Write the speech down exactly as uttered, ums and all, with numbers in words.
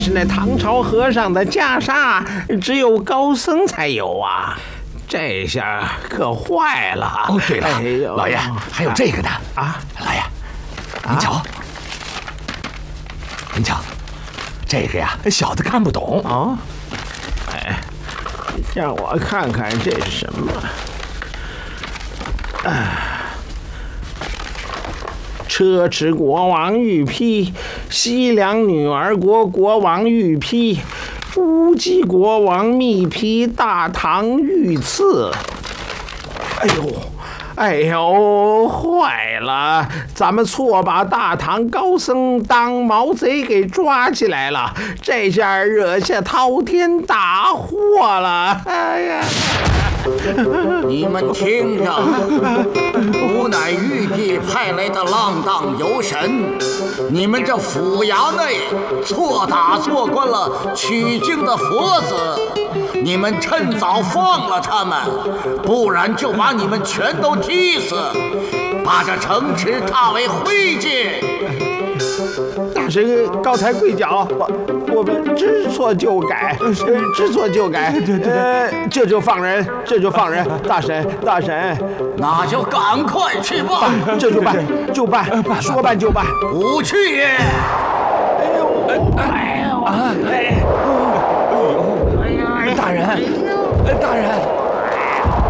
是那唐朝和尚的袈裟，只有高僧才有啊。这下可坏了。 哦，对了，哎呦，老爷，还有这个呢啊！ 老爷，您瞧，啊、您瞧，这个呀，小的看不懂哦。哎，让我看看这是什么。啊。车迟国王御批，西凉女儿国国王御批，乌鸡国王密批大唐御赐。哎呦，哎呦，坏了！咱们错把大唐高僧当毛贼给抓起来了，这下惹下滔天大祸了！哎呀！ 你们听着，吾乃玉帝派来的浪荡游神，你们这府衙内错打错关了取经的佛子，你们趁早放了他们，不然就把你们全都踢死，把这城池踏为灰烬。 大神高抬贵脚，我我们知错就改，知错就改。呃，这就放人，这就放人。大神，大神， 那就赶快去办， 这就办，就办，说办就办。 不去也。 哎呦，哎呦，哎， 哎呦，大人，大人。